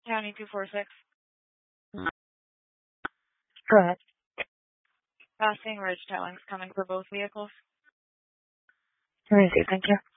County 246. Go ahead. Passing ridge towings coming for both vehicles. Let me see. Thank you.